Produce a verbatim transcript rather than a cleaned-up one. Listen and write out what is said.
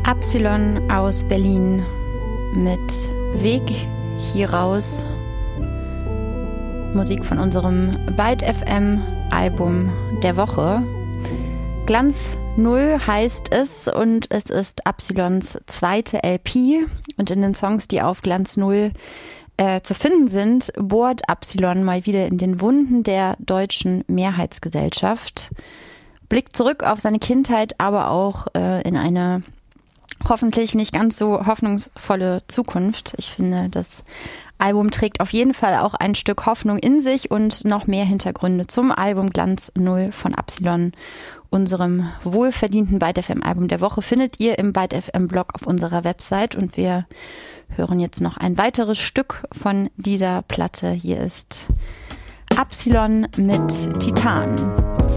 Absilon aus Berlin mit Weg hier raus. Musik von unserem Byte F M Album der Woche. Glanz null heißt es und es ist Absilons zweite L P. Und in den Songs, die auf Glanz null äh, zu finden sind, bohrt Absilon mal wieder in den Wunden der deutschen Mehrheitsgesellschaft. Blickt zurück auf seine Kindheit, aber auch äh, in eine hoffentlich nicht ganz so hoffnungsvolle Zukunft. Ich finde, das Album trägt auf jeden Fall auch ein Stück Hoffnung in sich und noch mehr Hintergründe zum Album Glanz null von Absilon, unserem wohlverdienten Byte F M Album der Woche, findet ihr im Byte F M Blog auf unserer Website. Und wir hören jetzt noch ein weiteres Stück von dieser Platte. Hier ist Absilon mit Titan.